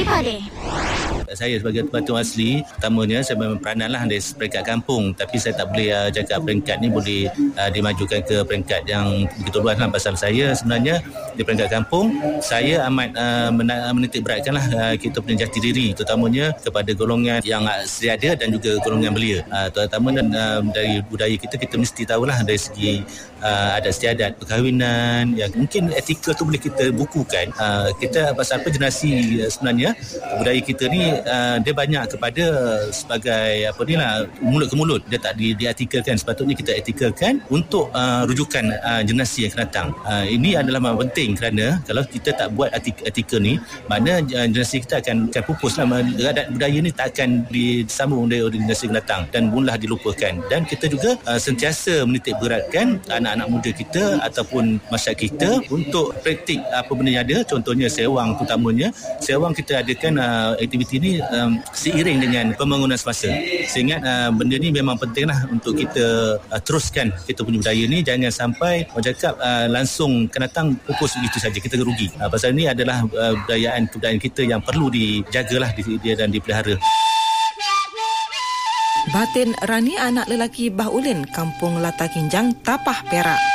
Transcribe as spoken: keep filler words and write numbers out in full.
Padi-Padi. Saya sebagai pembantu asli, pertamanya saya memang peranan lah dari peringkat kampung, tapi saya tak boleh uh, cakap peringkat ni boleh uh, dimajukan ke peringkat yang begitu luas lah. Pasal saya sebenarnya di peringkat kampung, saya amat uh, menitik beratkan lah uh, kita punya jati diri, terutamanya kepada golongan yang sedia dan juga golongan belia. Uh, terutama uh, dari budaya kita, kita mesti tahulah dari segi uh, adat istiadat, perkahwinan, yang mungkin etika tu boleh kita bukukan. Uh, kita pasal apa generasi uh, sebenarnya budaya kita ni uh, dia banyak kepada sebagai apa ni lah, mulut ke mulut, dia tak di, diartikelkan. Sepatutnya kita artikelkan untuk uh, rujukan uh, generasi yang akan datang. Uh, ini adalah penting, kerana kalau kita tak buat artikel, artikel ni, makna uh, generasi kita akan, akan pupus lah. Adat budaya ni tak akan disambung oleh generasi yang datang dan mula dilupakan. Dan kita juga uh, sentiasa menitik beratkan anak-anak muda kita ataupun masyarakat kita untuk praktik apa benda yang ada. Contohnya sewang, terutamanya sewang kita adakan uh, aktiviti ni um, seiring dengan pembangunan semasa. Saya ingat uh, benda ni memang pentinglah untuk kita uh, teruskan kita punya budaya ni. Jangan sampai orang cakap uh, langsung akan datang pupus begitu saja, kita rugi. Uh, pasal ni adalah uh, budayaan kebudayaan kita yang perlu dijagalah dia dan dipelihara. Batin Rani, anak lelaki Bah Ulin, Kampung Lata Kinjang, Tapah, Perak.